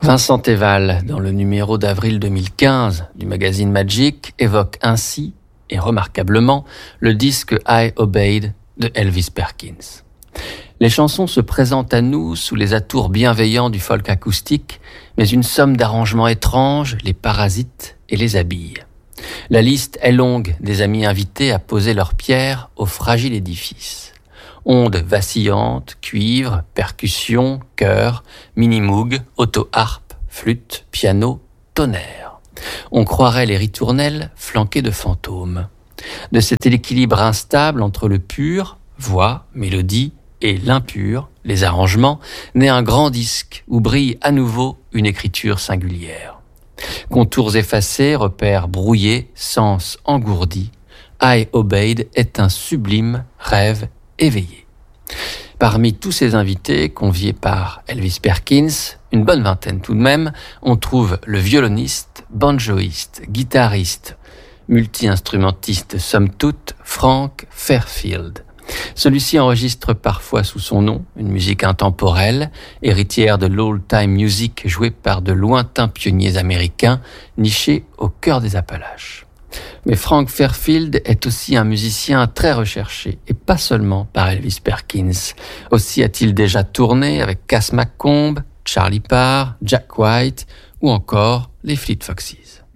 Vincent Teval, dans le numéro d'avril 2015 du magazine Magic, évoque ainsi, et remarquablement, le disque I Obeyed de Elvis Perkins. Les chansons se présentent à nous sous les atours bienveillants du folk acoustique, mais une somme d'arrangements étranges les parasitent et les habille. La liste est longue des amis invités à poser leurs pierres au fragile édifice. Ondes vacillantes, cuivre, percussions, chœurs, mini-moog, auto-harpe, flûte, piano, tonnerre. On croirait les ritournelles flanquées de fantômes. De cet équilibre instable entre le pur, voix, mélodie, et l'impur, les arrangements, naît un grand disque où brille à nouveau une écriture singulière. Contours effacés, repères brouillés, sens engourdis, I Obeyed est un sublime rêve éveillé. Parmi tous ces invités, conviés par Elvis Perkins, une bonne vingtaine tout de même, on trouve le violoniste, banjoïste, guitariste, multi-instrumentiste somme toute, Frank Fairfield. Celui-ci enregistre parfois sous son nom une musique intemporelle, héritière de l'old-time music jouée par de lointains pionniers américains nichés au cœur des Appalaches. Mais Frank Fairfield est aussi un musicien très recherché, et pas seulement par Elvis Perkins. Aussi a-t-il déjà tourné avec Cass McComb, Charlie Parr, Jack White ou encore les Fleet Foxes.